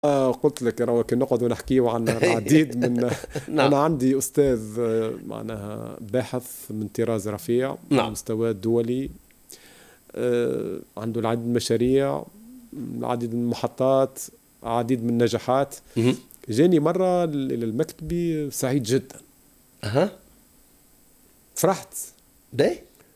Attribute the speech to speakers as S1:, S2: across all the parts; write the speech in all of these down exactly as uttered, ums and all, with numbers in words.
S1: آه قلت لك راهو كي نقعدوا نحكيو عن العديد من
S2: نعم.
S1: انا عندي استاذ آه، معناها باحث من طراز رفيع على
S2: نعم.
S1: المستوى الدولي. آه، عنده العديد من المشاريع، العديد من المحطات، العديد من النجاحات.
S2: مهم.
S1: جاني مرة إلى المكتب سعيد جدا،
S2: أها.
S1: فرحت.
S2: باهي.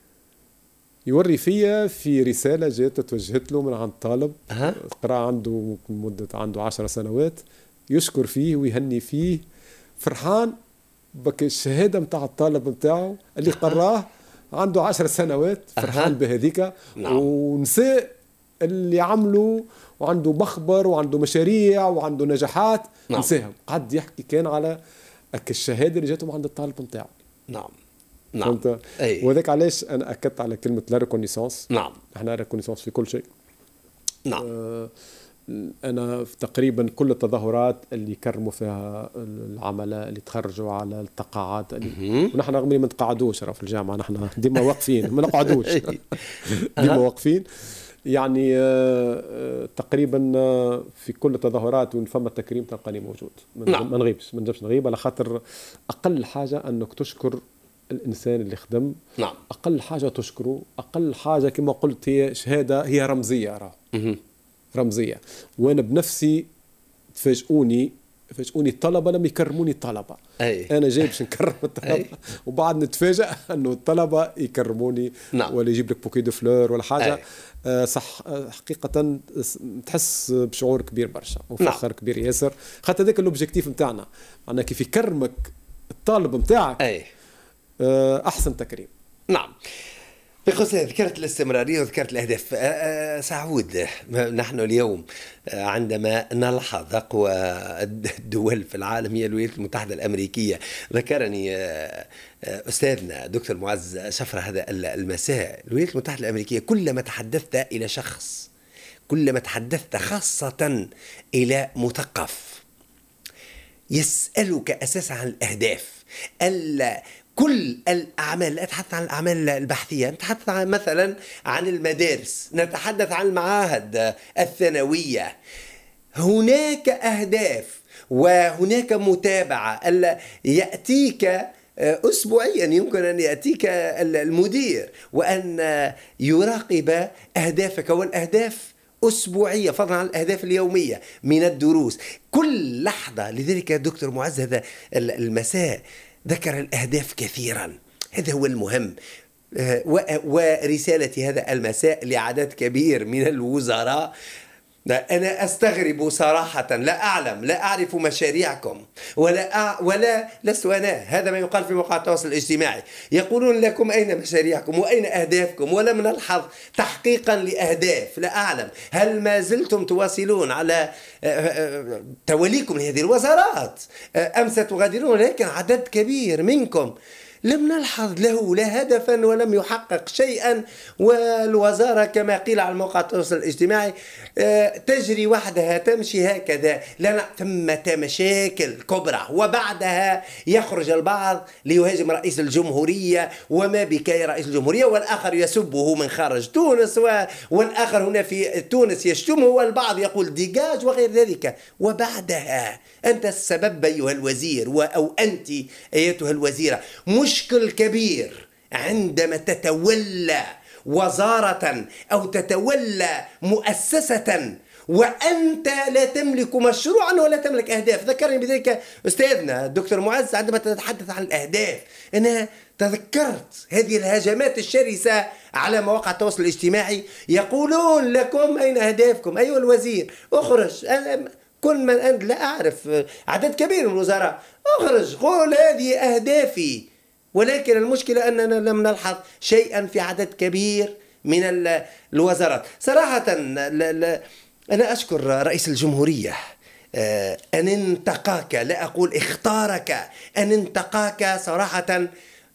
S1: يوري فيا في رسالة جات توجهت له من عند طالب
S2: أها.
S1: قرأ عنده مدة عنده عشر سنوات، يشكر فيه ويهني فيه، فرحان بك الشهادة متاع الطالب متاعه اللي قراه عنده عشر سنوات، فرحان
S2: أها.
S1: بهذيك.
S2: نعم.
S1: ونساء اللي عملوا وعنده مخبر وعنده مشاريع وعنده نجاحات
S2: نعم.
S1: نساهم، قعد يحكي كان على الشهادة اللي جاتهم عند الطالب متاعه.
S2: نعم. نعم.
S1: فهمت؟
S2: أي.
S1: وذاك علاش انا اكدت على كلمه لا ريكونيسونس.
S2: نعم.
S1: احنا ريكونيسونس في كل شيء.
S2: نعم.
S1: آه، انا في تقريبا كل التظاهرات اللي يكرموا فيها العملاء اللي تخرجوا على التقاعات اللي ونحن رغم ما نتقاعدوش في الجامعه، نحن ديما واقفين ما نقعدوش ديما واقفين يعني. آه، آه، تقريبا آه، في كل التظاهرات وين فما تكريم تلقاني موجود. ما
S2: نعم.
S1: ما نغيبش، ما نجمش نغيب، على خاطر اقل حاجه انك تشكر الانسان اللي خدم.
S2: نعم.
S1: اقل حاجه تشكره، اقل حاجه كما قلت هي شهاده، هي رمزيه راه
S2: مهم.
S1: رمزيه. وانا بنفسي تفاجئوني فاجئوني الطلبه لما يكرموني الطلبه.
S2: أي.
S1: انا جاي باش نكرم الطلبه
S2: أي.
S1: وبعد نتفاجئ انه الطلبه يكرموني.
S2: نعم.
S1: ولا يجيب لك بوكي دو فلور ولا حاجه.
S2: أي.
S1: آه صح. آه حقيقه تحس بشعور كبير برشا
S2: نعم.
S1: وفخر كبير ياسر، خاطر هذاك الاوبجيكتيف نتاعنا، معناها كيف يكرمك الطالب نتاعك.
S2: أي.
S1: آه احسن تكريم.
S2: نعم. بخصوص ذكرت الاستمرارية وذكرت الأهداف. أه، أه، سعود، نحن اليوم أه، عندما نلحظ أقوى الدول في العالم هي الولايات المتحدة الأمريكية. ذكرني أه، أه، أستاذنا دكتور معز شفرة هذا المساء، الولايات المتحدة الأمريكية كلما تحدثت إلى شخص، كلما تحدثت خاصة إلى مثقف، يسألك أساسا عن الأهداف. كل الأعمال، لا أتحدث عن الأعمال البحثية، نتحدث عن مثلا عن المدارس، نتحدث عن المعاهد الثانوية، هناك أهداف وهناك متابعة. يأتيك أسبوعيا، يمكن أن يأتيك المدير وأن يراقب أهدافك، والأهداف أسبوعية فضلا عن الأهداف اليومية من الدروس كل لحظة. لذلك دكتور معز هذا المساء ذكر الأهداف كثيرا، هذا هو المهم. ورسالة هذا المساء لعدد كبير من الوزراء، أنا أستغرب صراحة، لا أعلم، لا أعرف مشاريعكم، ولا أع... ولا لست أنا، هذا ما يقال في مواقع التواصل الاجتماعي، يقولون لكم أين مشاريعكم وأين أهدافكم، ولم نلحظ تحقيقا لأهداف. لا أعلم هل ما زلتم تواصلون على توليكم لهذه الوزارات أم ستغادرون، لكن عدد كبير منكم لم نلحظ له لا هدفا ولم يحقق شيئا، والوزارة كما قيل على موقع التواصل الاجتماعي تجري وحدها، تمشي هكذا، لنا ثمة مشاكل كبرى. وبعدها يخرج البعض ليهاجم رئيس الجمهورية، وما بك يا رئيس الجمهورية، والآخر يسبه من خارج تونس، والآخر هنا في تونس يشتمه، والبعض يقول ديجاج وغير ذلك. وبعدها أنت السبب أيها الوزير، أو أنت أيتها الوزيرة. مشكل كبير عندما تتولى وزارة أو تتولى مؤسسة وأنت لا تملك مشروعا ولا تملك أهداف. ذكرني بذلك أستاذنا الدكتور معز عندما تتحدث عن الأهداف. أنا تذكرت هذه الهجمات الشرسة على مواقع التواصل الاجتماعي، يقولون لكم أين أهدافكم أيها الوزير، أخرج. أنا كل من أنت لا أعرف عدد كبير من الوزراء، أخرج قول هذه أهدافي. ولكن المشكلة أننا لم نلحظ شيئا في عدد كبير من الوزارات. صراحة أنا أشكر رئيس الجمهورية أن انتقاك، لا أقول اختارك، أن انتقاك صراحة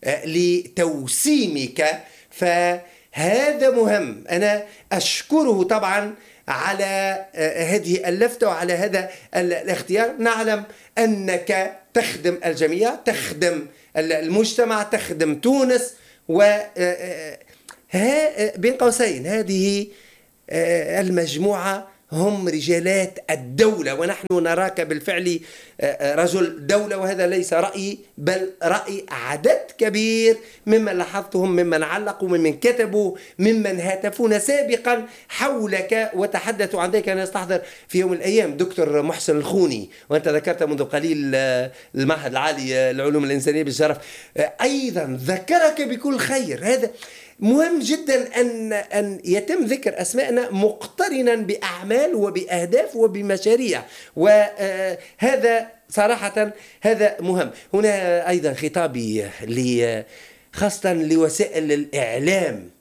S2: لتوسيمك، فهذا مهم. أنا أشكره طبعا على هذه اللفتة وعلى هذا الاختيار. نعلم أنك تخدم الجميع، تخدم المجتمع، تخدم تونس، و بين قوسين هذه المجموعة هم رجالات الدولة، ونحن نراك بالفعل رجل دولة، وهذا ليس رأيي بل رأي عدد كبير ممن لاحظتهم، ممن علقوا، ممن كتبوا، ممن هاتفونا سابقا حولك وتحدثوا عن ذلك. أنا أستحضر في يوم من الأيام دكتور محسن الخوني، وأنت ذكرت منذ قليل المعهد العالي للعلوم الإنسانية بالشرف، أيضا ذكرك بكل خير. هذا مهم جدا أن أن يتم ذكر أسماءنا مقترنا بأعمال وبأهداف وبمشاريع، وهذا صراحة هذا مهم. هنا أيضا خطابي خاصة لوسائل الإعلام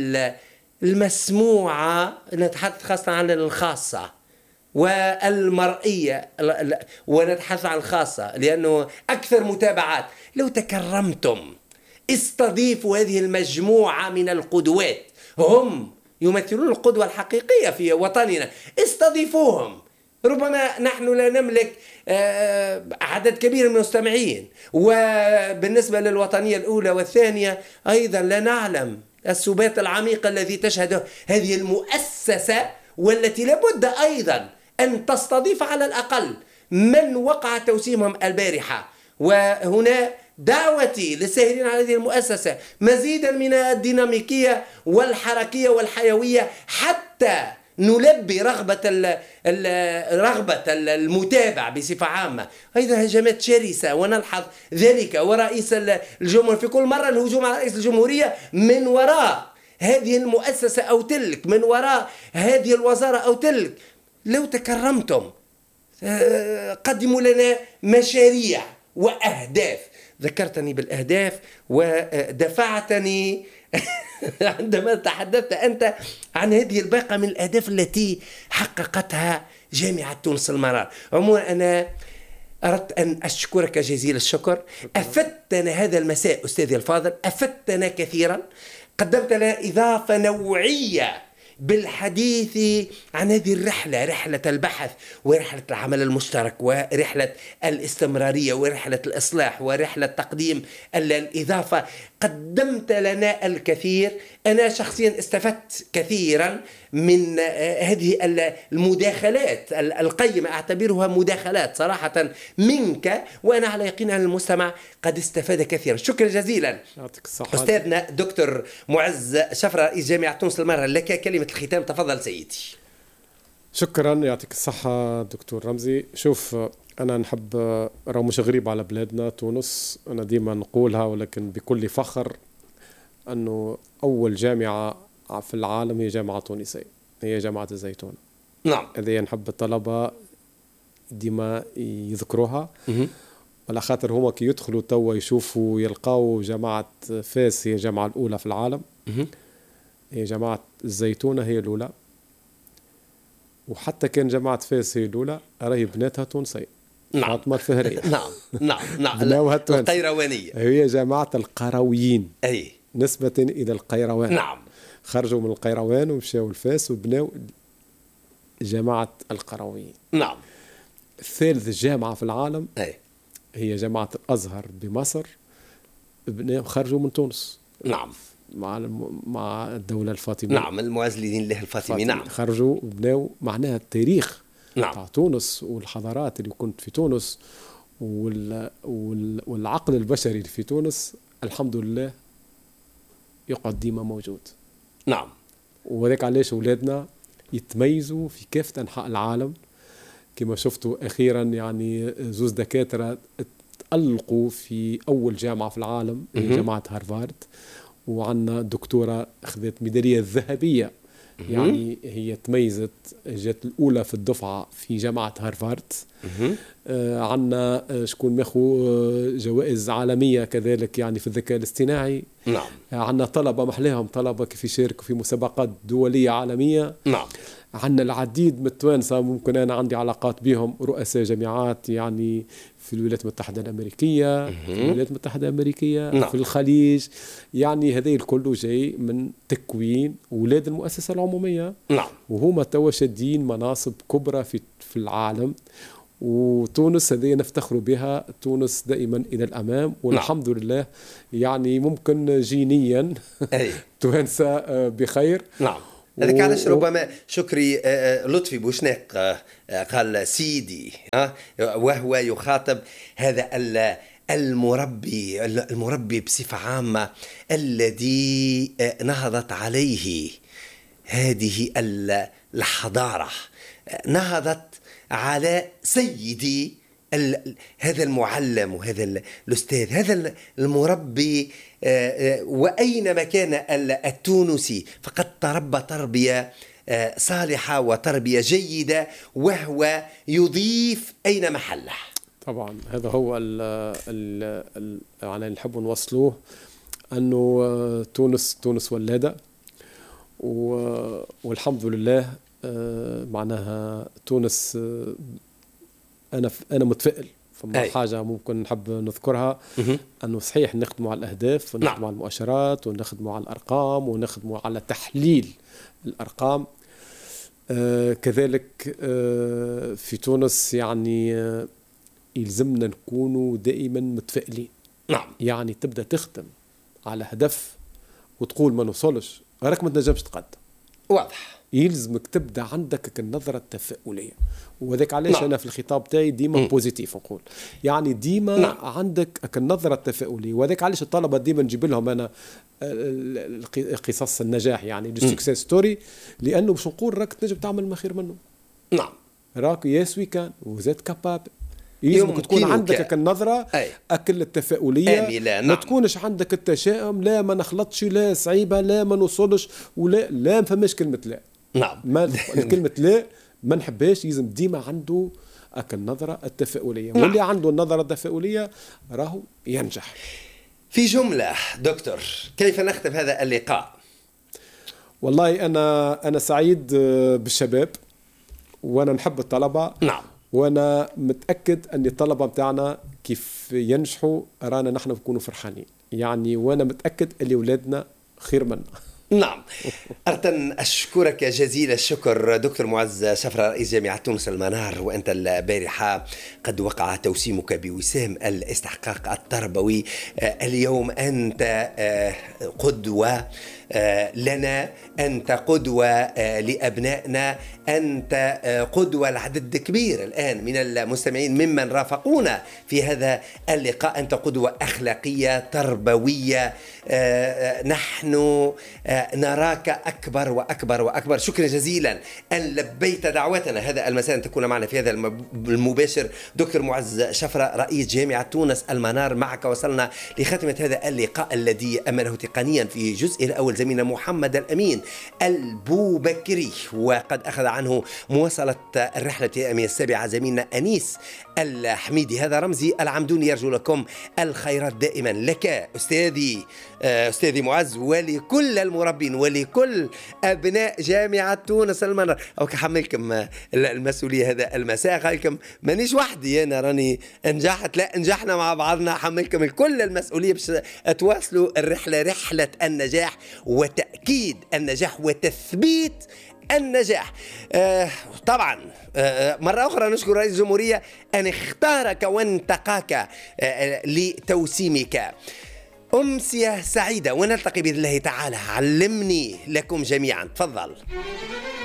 S2: المسموعة، نتحدث خاصة عن الخاصة والمرئية، ونتحدث عن الخاصة لأنه أكثر متابعات. لو تكرمتم استضيفوا هذه المجموعة من القدوات، هم يمثلون القدوة الحقيقية في وطننا، استضيفوهم. ربما نحن لا نملك عدد كبير من المستمعين، وبالنسبة للوطنية الأولى والثانية أيضا لا نعلم السبات العميق الذي تشهده هذه المؤسسة، والتي لابد أيضا أن تستضيف على الأقل من وقع توسيمهم البارحة. وهنا دعوتي للساهرين على هذه المؤسسة مزيدا من الديناميكية والحركية والحيوية، حتى نلبي رغبة رغبة المتابع بصفة عامة. أيضا هجمات شرسة ونلحظ ذلك، ورئيس الجمهورية في كل مرة الهجوم على رئيس الجمهورية من وراء هذه المؤسسة أو تلك، من وراء هذه الوزارة أو تلك. لو تكرمتم قدموا لنا مشاريع وأهداف. ذكرتني بالأهداف ودفعتني عندما تحدثت أنت عن هذه الباقة من الأهداف التي حققتها جامعة تونس المرار. عموما أنا أردت أن أشكرك جزيل الشكر. أفدتنا هذا المساء أستاذي الفاضل، أفدتنا كثيرا، قدمت لنا إضافة نوعية بالحديث عن هذه الرحلة، رحلة البحث ورحلة العمل المشترك ورحلة الاستمرارية ورحلة الإصلاح ورحلة تقديم الإضافة. قدمت لنا الكثير. أنا شخصيا استفدت كثيرا من هذه المداخلات القيمة، أعتبرها مداخلات صراحة منك، وأنا على يقين أن المستمع قد استفاد كثيرا. شكرا جزيلا أستاذنا دكتور معز شفرة رئيس جامعة تونس المرة، لك كلمة الختام، تفضل سيدي.
S1: شكرا، يعطيك الصحة دكتور رمزي. شوف، أنا نحب راه مش غريب على بلادنا تونس، أنا ديما نقولها ولكن بكل فخر أنه أول جامعة في العالم هي جامعة تونسية، هي جامعة الزيتون.
S2: نعم،
S1: هذه نحب الطلبة ديما يذكروها، على خاطر هما كي يدخلوا توا يشوفوا يلقاو جامعة فاس هي الجامعة الأولى في العالم، هي جامعة الزيتونة هي الأولى، وحتى كان جامعة فاس هي الأولى راهي بناتها تونسية.
S2: نعم.
S1: فاطمة الفهرية.
S2: نعم نعم نعم
S1: القيروانية، هي جامعة القرويين،
S2: أي
S1: نسبة إلى القيروان.
S2: نعم،
S1: خرجوا من القيروان ومشاو الفاس وبناو جامعة القرويين.
S2: نعم.
S1: الثالث جامعة في العالم
S2: أي
S1: هي جامعة الأزهر بمصر، بناو خرجوا من تونس.
S2: نعم،
S1: مع مع الدولة الفاطمية.
S2: نعم، المعز لدين الله الفاطمي. نعم،
S1: خرجوا وبناو معناها التاريخ
S2: نعم.
S1: تاع تونس والحضارات اللي كنت في تونس وال... وال... والعقل البشري اللي في تونس الحمد لله يقعد ديما موجود.
S2: نعم.
S1: وذلك علاش أولادنا يتميزوا في كافة أنحاء العالم. كما شفتوا أخيرا يعني زوز دكاترة تألقوا في أول جامعة في العالم، جامعة هارفارد، وعندنا دكتورة أخذت ميدالية ذهبية، يعني هي تميزت، جات الأولى في الدفعة في جامعة هارفارد. آه عندنا شكون ماخو جوائز عالمية كذلك يعني في الذكاء الاصطناعي.
S2: نعم.
S1: آه عندنا طلبة محلاهم، طلبة كيف يشاركوا في مسابقات دولية عالمية.
S2: نعم.
S1: عندنا العديد من التوانسة، ممكن أنا عندي علاقات بهم، رؤساء جامعات يعني في الولايات المتحدة الأمريكية، في الولايات المتحدة الأمريكية،
S2: نعم.
S1: في الخليج، يعني هذا الكل جاي من تكوين أولاد المؤسسة العمومية.
S2: نعم.
S1: وهما توا شادين مناصب كبرى في في العالم، وتونس هذه نفتخر بها، تونس دائما إلى الأمام، والحمد نعم. لله يعني ممكن جينيا توانسة بخير.
S2: نعم. هذاك علاش ربما شكري لطفي بوشناق قال سيدي، وهو يخاطب هذا المربي المربي بصفة عامة الذي نهضت عليه هذه الحضارة، نهضت على سيدي هذا المعلم وهذا الأستاذ، هذا المربي. وأينما كان التونسي فقد تربى تربية صالحة وتربية جيدة، وهو يضيف أين محله.
S1: طبعا هذا هو ال ال ال يعني نحب نوصلوه، أنه تونس تونس ولادة، والحمد لله معناها تونس. أنا أنا متفائل. فما حاجة ممكن نحب نذكرها، أنه صحيح نخدموا على الأهداف ونخدموا نعم. على المؤشرات ونخدموا على الأرقام ونخدموا على تحليل الأرقام. آه كذلك آه في تونس يعني آه يلزمنا نكونوا دائما متفائلين.
S2: نعم.
S1: يعني تبدأ تخدم على هدف وتقول ما نوصلش، غيرك ما تنجمش تقدم.
S2: واضح.
S1: يلزمك تبدا عندك النظره التفاؤليه، وذاك علاش نعم. انا في الخطاب تاعي ديما م. بوزيتيف نقول، يعني ديما نعم. عندك النظره التفاؤليه، وذاك علاش الطلبه ديما نجيب لهم انا قصص النجاح، يعني دي سكسيس ستوري، لانه باش نقول راك تنجم تعمل ما خير منه.
S2: نعم.
S1: راك يس وي كان وزاد كاباب. يلزمك تكون عندك النظرة أكل التفاؤلية،
S2: نعم.
S1: ما تكونش عندك التشاؤم، لا ما نخلطش، لا صعيبة، لا ما نوصلش، ولا لا ما فماش كلمة لا.
S2: نعم.
S1: ما الكلمة لا ما نحبهاش، يلزم ديما عنده أكل النظرة التفاؤلية. نعم. واللي عنده النظرة التفاؤلية راهو ينجح.
S2: في جملة دكتور، كيف نختم هذا اللقاء؟
S1: والله أنا أنا سعيد بالشباب، وأنا نحب الطلبة.
S2: نعم.
S1: وانا متاكد ان الطلبه بتاعنا كيف ينجحوا رانا نحن نكونوا فرحانين، يعني وانا متاكد اللي اولادنا خير منا.
S2: نعم. أردت أشكرك جزيل الشكر دكتور معز شفرة رئيس جامعة تونس المنار، وأنت البارحة قد وقع توسيمك بوسام الاستحقاق التربوي. اليوم أنت قدوة لنا، أنت قدوة لأبنائنا، أنت قدوة لعدد كبير الآن من المستمعين ممن رافقونا في هذا اللقاء. أنت قدوة أخلاقية تربوية، نحن نراك أكبر وأكبر وأكبر. شكرا جزيلا أن لبيت دعوتنا هذا المساء أن تكون معنا في هذا المباشر. دكتور معز شفرة رئيس جامعة تونس المنار، معك وصلنا لختمة هذا اللقاء الذي أمنه تقنيا في جزء الأول زميلنا محمد الأمين البوبكري، وقد أخذ عنه مواصلة الرحلة الأمية السابعة زميلنا أنيس الحميدي. هذا رمزي العمدوني، يرجو لكم الخيرات دائما. لك أستاذي أستاذي معز، ولكل المربين ولكل أبناء جامعة تونس المنار. أو كحملكم المسؤولية هذا المساء، قال لكم مانيش وحدي أنا راني نجحت، لا نجحنا مع بعضنا. حملكم الكل المسؤولية باش تواصلوا الرحلة، رحلة النجاح وتأكيد النجاح وتثبيت النجاح. آه طبعا آه مرة أخرى نشكر رئيس الجمهورية أن اختارك وانتقاك آه لتوسيمك. أمسية سعيدة، ونلتقي بإذن الله تعالى. علمني لكم جميعا. تفضل.